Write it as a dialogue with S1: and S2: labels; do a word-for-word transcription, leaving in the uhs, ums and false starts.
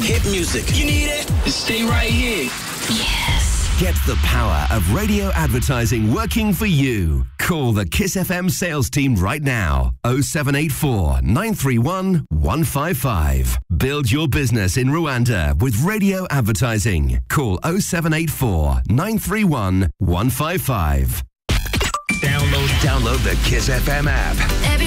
S1: Hit music. You need it? Stay right here.
S2: Yes.
S3: Get the power of radio advertising working for you. Call the Kiss F M sales team right now. oh seven eight four, nine three one, one five five. Build your business in Rwanda with radio advertising. Call oh seven eight four, nine three one, one five five. Download, download the Kiss F M app.